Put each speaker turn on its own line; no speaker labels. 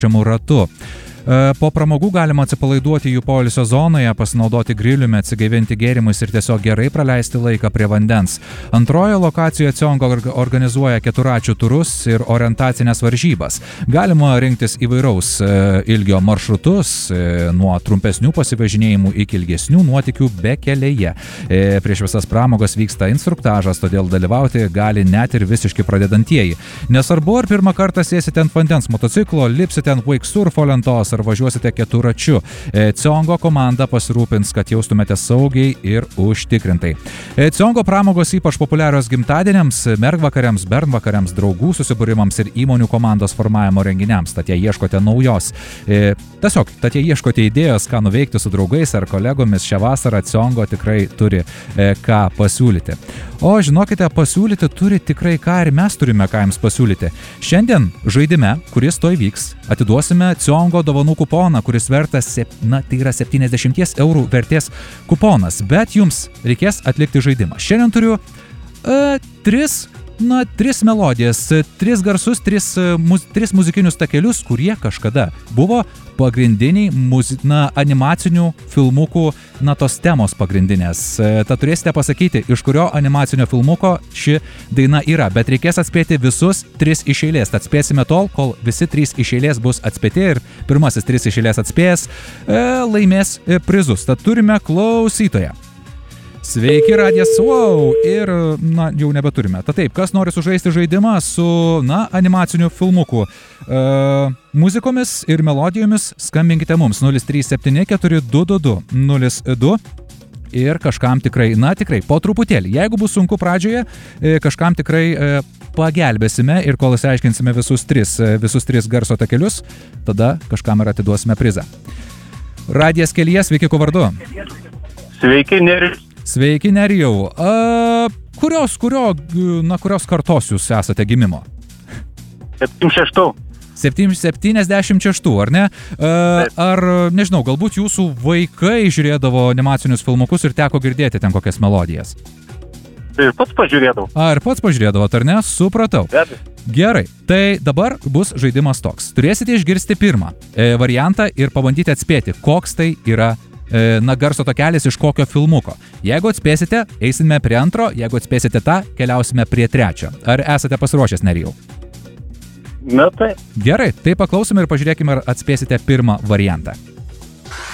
ratu. Po pramogų galima atsipalaiduoti jų poilsio zonoje, pasinaudoti griliumi, atsigaivinti gėrimais ir tiesiog gerai praleisti laiką prie vandens. Antroje lokacijoje Ciongo organizuoja keturračių turus ir orientacinės varžybas. Galima rinktis įvairaus ilgio maršrutus, nuo trumpesnių pasivažinėjimų iki ilgesnių nuotykių bekelėje. Prieš visas pramogas vyksta instruktažas, todėl dalyvauti gali net ir visiški pradedantieji. Nesvarbu, ar pirmą kartą sėsite ant vandens motociklo, lipsite ant wakesurfo lentos ar važiuosite keturračiu. Ciongo komanda pasirūpins, kad jaustumėte saugiai ir užtikrintai. Ciongo pramogos ypač populiarios gimtadieniams, mergvakariams, bernvakariams, draugų susibūrimams ir įmonių komandos formavimo renginiams. Tad jei ieškote naujos, tad jei ieškote idėjos, ką nuveikti su draugais ar kolegomis šią vasarą, Ciongo tikrai turi ką pasiūlyti. O žinokite, pasiūlyti turi tikrai ką ir mes turime ką jums pasiūlyti. Šiandien žaidime, kuris toj vyks, atiduosime Ciongo dovanų kuponą, kuris vertas, tai yra 70 eurų vertės kuponas, bet jums reikės atlikti žaidimą. Šiandien turiu tris melodijas, 3 garsus, 3 muzikinius takelius, kurie kažkada buvo pagrindiniai animacinių filmukų, tos temos pagrindinės. Tad turėsite pasakyti, iš kurio animacinio filmuko ši daina yra, bet reikės atspėti visus 3 iš eilės. Tad spėsime tol, kol visi 3 iš eilės bus atspėti ir pirmasis 3 iš eilės atspėjęs laimės prizus. Tad turime klausytoją. Sveiki, radijas, wow, ir, jau nebeturime. Tad taip, kas nori sužaisti žaidimą su, animaciniu filmuku muzikomis ir melodijomis, skambinkite mums 037 422 02 ir kažkam tikrai, po truputėlį. Jeigu bus sunku pradžioje, kažkam tikrai pagelbėsime ir kol išsiaiškinsime visus 3 garso takelius, tada kažkam ir atiduosime prizą. Radijas kelyje, sveiki, kuo vardu?
Sveiki, Nerijus.
Sveiki, Nerijau. Kurios kartos jūs esate gimimo?
76.
76, ar ne? Ar, nežinau, galbūt jūsų vaikai žiūrėdavo animacinius filmukus ir teko girdėti ten kokias melodijas?
Ir pats pažiūrėdavo.
Ir pats pažiūrėdavot, ar ne? Supratau. Gerai, tai dabar bus žaidimas toks. Turėsite išgirsti pirmą variantą ir pabandyti atspėti, koks tai yra garso takelis iš kokio filmuko. Jeigu atspėsite, eisime prie antro, jeigu atspėsite tą, keliausime prie trečio. Ar esate pasiruošęs, Nerijau?
Na tai.
Gerai, tai paklausome ir pažiūrėkime, ar atspėsite pirmą variantą.